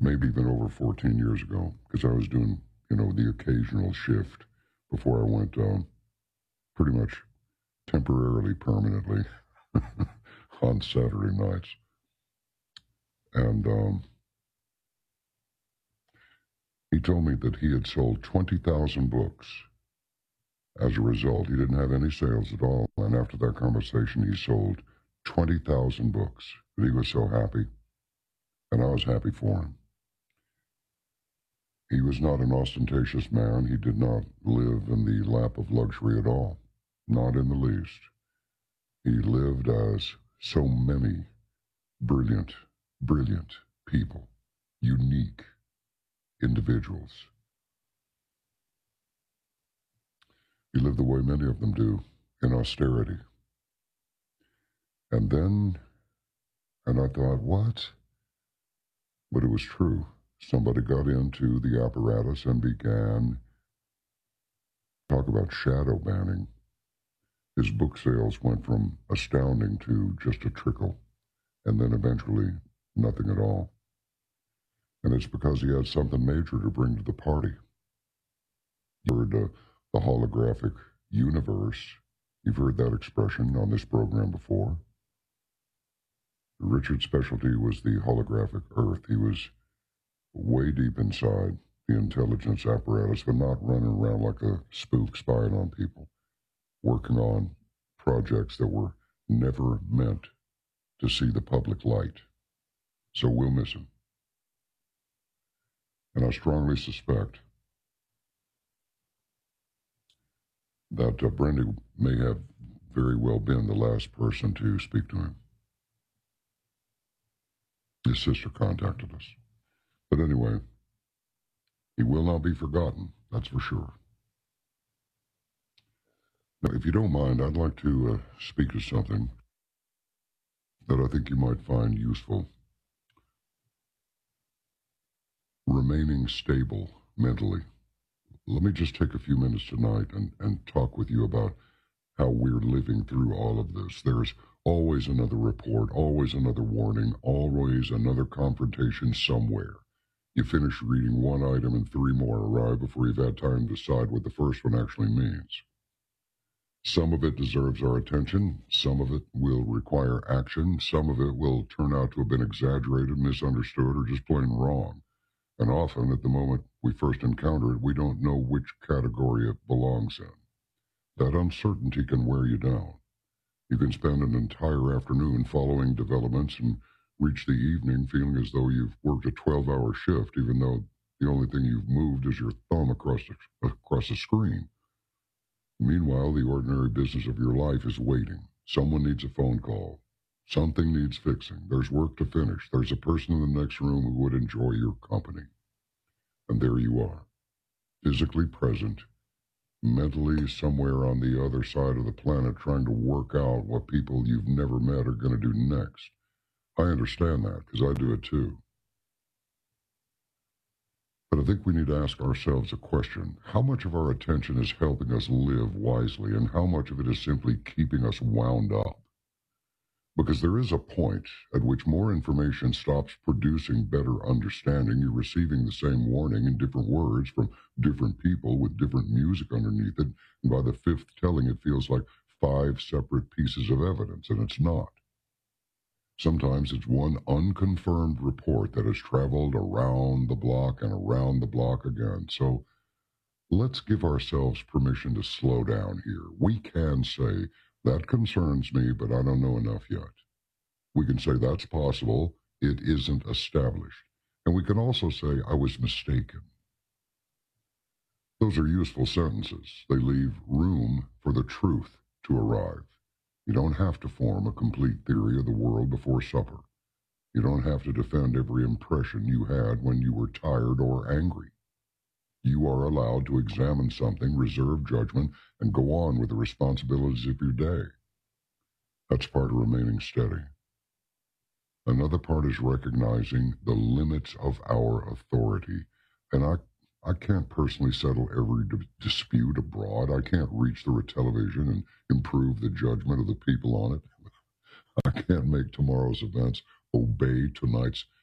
maybe even over 14 years ago, because I was doing, the occasional shift before I went pretty much temporarily, permanently on Saturday nights. And he told me that he had sold 20,000 books. As a result, he didn't have any sales at all. And after that conversation, he sold 20,000 books. But he was so happy. And I was happy for him. He was not an ostentatious man. He did not live in the lap of luxury at all. Not in the least. He lived as so many brilliant people. Unique individuals. He lived the way many of them do, in austerity. And I thought, what? But it was true. Somebody got into the apparatus and began talk about shadow banning. His book sales went from astounding to just a trickle, and then eventually nothing at all. And it's because he had something major to bring to the party. You heard the holographic universe. You've heard that expression on this program before. Richard's specialty was the holographic Earth. He was way deep inside the intelligence apparatus, but not running around like a spook spying on people, working on projects that were never meant to see the public light. So we'll miss him. And I strongly suspect that Brandy may have very well been the last person to speak to him. His sister contacted us. But anyway, he will not be forgotten, that's for sure. Now, if you don't mind, I'd like to speak to something that I think you might find useful. Remaining stable mentally. Let me just take a few minutes tonight and talk with you about how we're living through all of this. There's always another report, always another warning, always another confrontation somewhere. You finish reading one item and three more arrive before you've had time to decide what the first one actually means. Some of it deserves our attention. Some of it will require action. Some of it will turn out to have been exaggerated, misunderstood, or just plain wrong. And often, at the moment we first encounter it, we don't know which category it belongs in. That uncertainty can wear you down. You can spend an entire afternoon following developments and reach the evening feeling as though you've worked a 12-hour shift, even though the only thing you've moved is your thumb across the screen. Meanwhile, the ordinary business of your life is waiting. Someone needs a phone call. Something needs fixing. There's work to finish. There's a person in the next room who would enjoy your company. And there you are, physically present, mentally somewhere on the other side of the planet trying to work out what people you've never met are going to do next. I understand that because I do it too. But I think we need to ask ourselves a question. How much of our attention is helping us live wisely, and how much of it is simply keeping us wound up? Because there is a point at which more information stops producing better understanding. You're receiving the same warning in different words from different people with different music underneath it, and by the fifth telling it feels like 5 separate pieces of evidence, and it's not. Sometimes it's one unconfirmed report that has traveled around the block and around the block again. So let's give ourselves permission to slow down here. We can say, that concerns me, but I don't know enough yet. We can say that's possible. It isn't established. And we can also say, I was mistaken. Those are useful sentences. They leave room for the truth to arrive. You don't have to form a complete theory of the world before supper. You don't have to defend every impression you had when you were tired or angry. You are allowed to examine something, reserve judgment, and go on with the responsibilities of your day. That's part of remaining steady. Another part is recognizing the limits of our authority. And I can't personally settle every dispute abroad. I can't reach through a television and improve the judgment of the people on it. I can't make tomorrow's events obey tonight's